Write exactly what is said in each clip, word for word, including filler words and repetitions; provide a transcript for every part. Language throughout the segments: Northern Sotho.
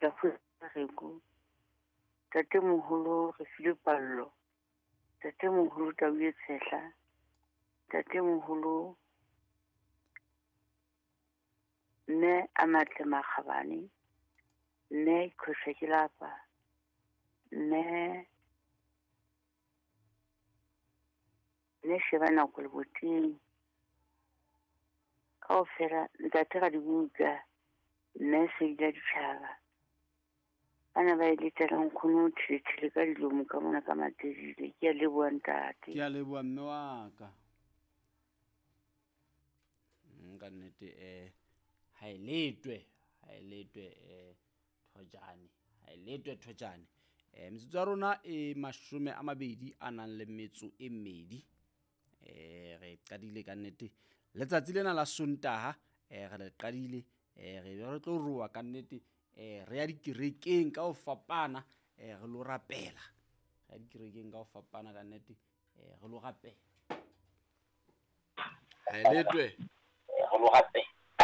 ka furego tate moholo re file pallo tate moholo tau e tshehla tate moholo ne a matle makgabane ne khosha ke lapa ne ne shebana go le boting kaofela ntate ga dibuka ne se ile ditšhaba ana ba ile tlang khono tshile ka dilomo ka mona ka matedile ke a leboa ntate ke a leboa mme wa ka nka nnete eh ha iletwe ha iletwe eh thojane ha iletwe thojane eh metsotso ya rona e mashome a mabedi a nang le metso e mmedi eh re qadile ka nnete letsatsi lena la Sontaha eh re le qadile eh re re tlo roa ka nnete eh re ya dikerekeng ka o fapana eh re lo rapela re ya dikerekeng ka o fapana ka nnete eh re lo rapela ha iletwe go lo gape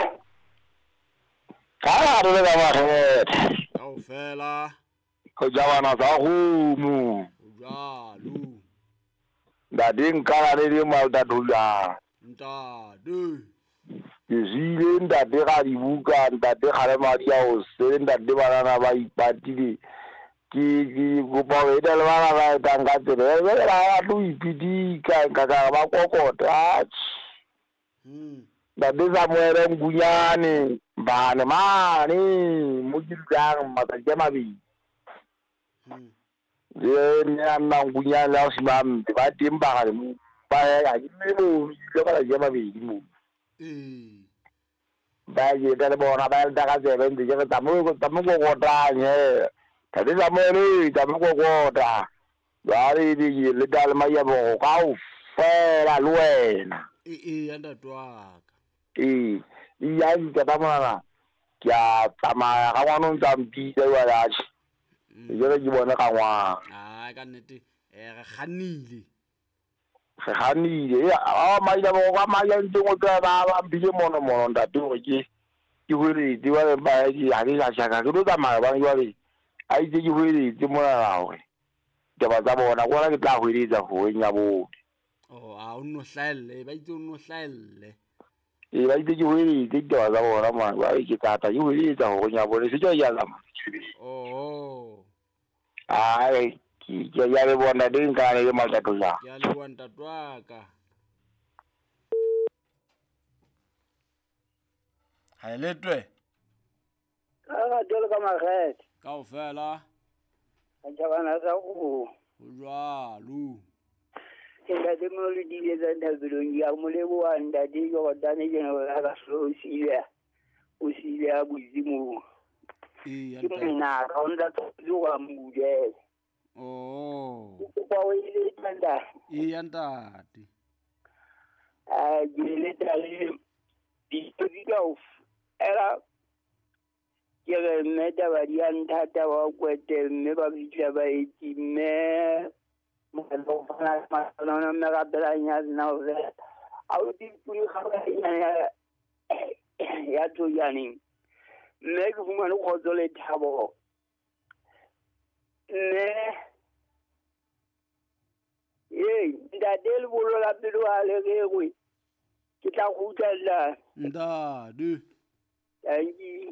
ka re le ba magete kaofela go jabana sa go mo jalo da ding kala le di malta dula ntade ke zile ntate ga dibuka ntate gale madi a o se ntate banana ba ipatile ke ke go ba eda le bana ba tanga tsele le la tlo ipidika ka ka ba kokota hmm ntate sa moere ngunyane bana mane mo dilgang matsa mabi hmm le nna ngunyane la o simam ba timba ga mo ba ya ke mo le ba ja mabi mo eh ba ye ka le bona ba le ka tsebe ndi ke tamo ko tamo ko kota nye ka di tamo le tamo ko kota ba re di le dal ma ya bo ka o fela le wena eh eh anda twaka eh ya ka tama kya tama ga wana ntsa mpile wa ya chi je re di bona ka ngwa ah ka nnete eh re khanile se ganile a ma ya bo ga ma ya ntse ka ba ba mpile mono mono ndatu ke ke hore di wa ba di ha di ga shaka ke do tama ba yo le ai di ke hore di mo la ho ke ba tsa bona go la ke tla hwele tsa go nya bo oh a o no hlaelle ba itse o no hlaelle e ba itse ke hwele ke twa tsa bona ma ba ke tata ke hwele tsa go nya bo le se tja ya la oh ai ki ke ya le bona ding ka le ma ka tla ke a le wanta twaka ha iletwe ka dole ka magete kaofela a jabana sa go jalo ke nda de mo le di le da bilong ya mo le bo anda di go dane je no ga so sile o sile a buzimo eh ke mina ka onda to wa muje oh ko pa o ile tanda eh andati a gele tale di di ka of era ke re meta ba di antata wa kwete mme ba bitla ba eti me mo lo fana ma no me ga bela nya na o ve au di puri ga ya ya to yani mme ke fuma no go tsole thabo ne eh nda del bolo la pelo ale gwe ke tla go utla ndade ai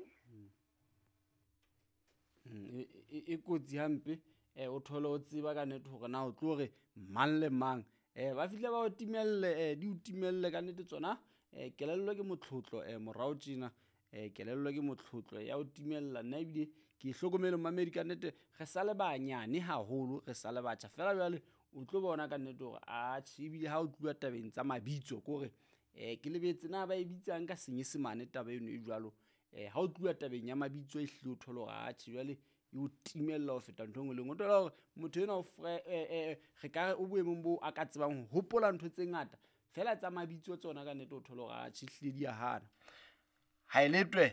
e kotsi hampe eh o thole o tseba ka nnete gore na o tlo re mang le mang eh ba fihle ba o timelle eh di o timelle ka nnete tsona eh kelello ke motlhotlo eh morao tjena eh kelello ke motlhotlo ya o timella nna ebile ke hlokomele mamedi ka nnete re sa le banyane haholo re sa le batjha fela jwale o tlo bona ka nnete gore a tshibile ha o tluwa tabeng tsa mabitso kore eh ke lebetse na ba e bitsang ka senyesemane taba eno e jwalo eh ha o tluwa tabeng ya mabitso e hlile o thole gore a tshibale e o timella ho feta ntho engwe le engwe o tola gore motho ena o fre eh re ka o boemong bo a ka tsebang ho hopola ntho tse ngata fela tsa mabitso tsona ka nnete o thole gore a tshihlile di a hana ha iletwe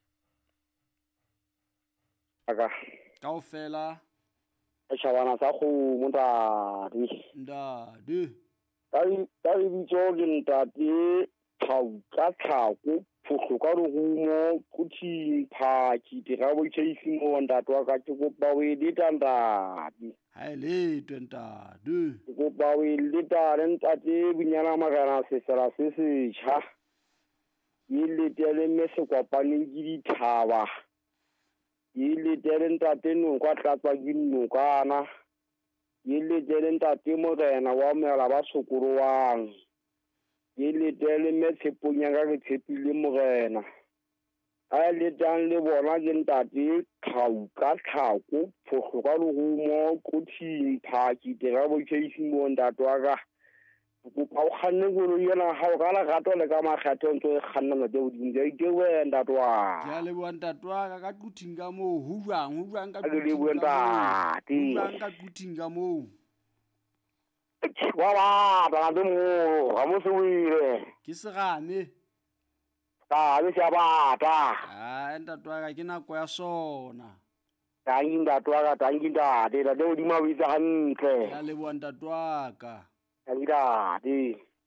aka kaofela a shabana sa go montadi ndade ka ka bitso ke ntate tlhauka tlhako phokgo ka rogumo kuthi phaki tirabo tšhaisi mo ntate wa ka ke kopa o e leta ntate ha e letwe ntate ke kopa o e leta le ntate Bunyana Magana sesela se setšha ke letele mme sekwapaneng ke dithaba ke letele ntate Noka tlatswa ke nnokana ke letele ntate Morena wa Moela ba Sokorowang ke letele mme Tsheponyaka ke Tshepile Morena a letang le bona ke ntate Tlhauka Tlhako phokgo ka legumo kuthi phaki tirabo tšhaisi mo ntate wa ka kopa o kganne koloi ena ga o ka lerato le ka makgetho ntse o e kgannela tse bodimo ke itebue ntate wa ke a leboa ntate wa ka ka quthing ka moo ho jwang ho jwang ka ke lebue ntate jwang ka quthing ka moo wa bata ntate mogolo ga mo se o ile ke segane ka be se a bata a ntate wa ka ke nako ya sona tangi ntate wa ka tangi ntate ntate godimo a o itse gantle ke a leboa ntate wa ka tangi ntate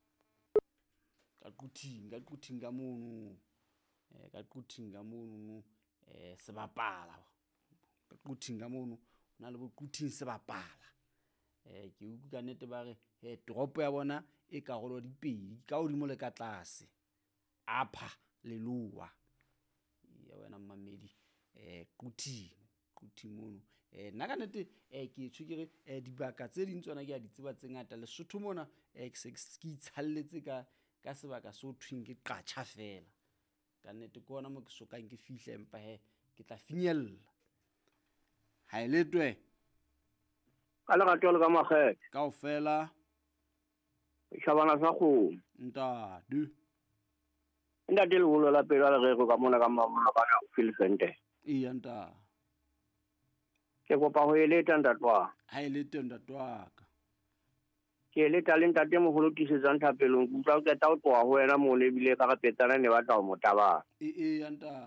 ka quthing ka quthing ka mono eh ka quthing ka mono eh se bapala ka quthing ka mono na le bo quthing se bapala eh ke utlwa ka nete ba re eh toropo ya bona e ka golo dipedi ka godimo le ka tlase apha leloa ya wena mmamedi eh quthing quthing mono eh nna ka nete eh ke tshwere eh dibaka tse ding tsona ke a di tseba tse ngata le Sotho mona eh ke itshalletse ka ka sebaka so thwing ke qatsha fela ka nete ke ona mo ke sokang ke fihle empa he ke tla finyella ha ile twe ka lerato le ka makgetho kaofela shabana sa go ntate ntate le bolo la pelo le rego ka mona ka mamona ka o feel sente e ya nta ke kopa ho eleta ntate wa ha ile twe ntate wa ka ke le talent ntate mo go lotisetsang thapelong ku tla ka ta o tloa ho wena mo le bile ka ga petana ne ba tla o motaba e e ya nta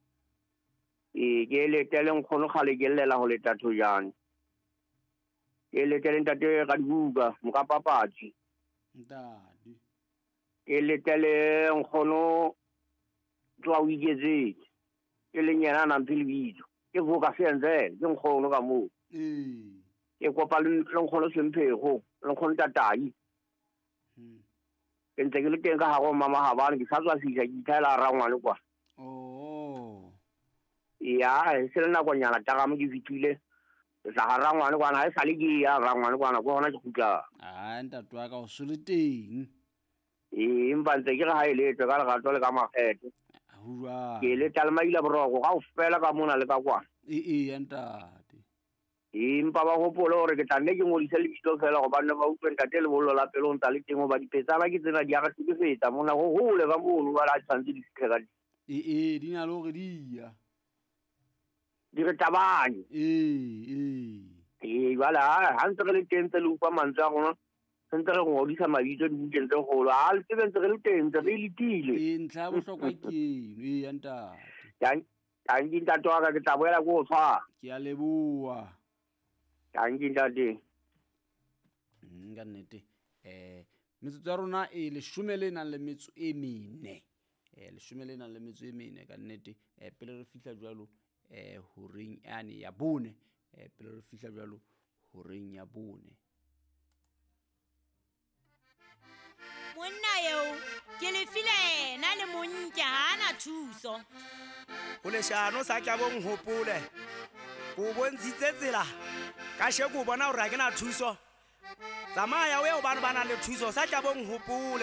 e ke le teleng khono khale ke lela ho leta thojane ke le teleng ntate ka dibuka mo ka papatsi ntate ke le teleng khono tloa o iketse ke le nyana na mpilibitso ke go ka senze ke nkgono ka mo e ke kopa le nkgono semphego le nkgono tatai hm ke ntse ke le teng ka hago mama ha bana ke sa tswa sisa ke thaela rangwane kwa oh ya se le na kwanyana ta ga mo di fitile sa ga rangwane kwana e sale ke ya rangwane kwana go hona ke kutla a ntate wa ka o sole teng e mpa ntse ke ga ile tse ka le gato le ka makgetho hurwa ke le talmaila borogo ga o fela ka mona le ka kwa e e ya ntate e mpa ba gopole gore ke tlanne ke ngodise le bitso fela go banne ba utlwe ntate le bollo la pelo ntse le teng ba dipetsana ke tsena di aga se feta mona go hole ka mono ba la tshwantse di fitlhe ka e e di na le gore di ya di re tabanye e e e wala ha ntse re le teng tse le upa mantswe a gona ntse re ngodisa mabitso di bukeng tse golo a le tsebe ntse re le teng ntse re letile e ntlha bohlokwa ke eno e ya ntate tanki ntate wa ka ke tla boela ko o tshwara ke a leboa tanki ntate ka nnete eh metsotso ya rona e leshome le nang le metso e mene eh leshome le nang le metso e mene ka nnete eh pele re fihla jwalo eh horeng ane ya bone eh pele re fihla jwalo horeng ya bone monna yo ke le file na le monja hana thuso go leshano sa tla bong hopole go bontshitse tsela ka she go bona hore ga ke na thuso tsamaya we o bana bana le thuso sa tla bong hopole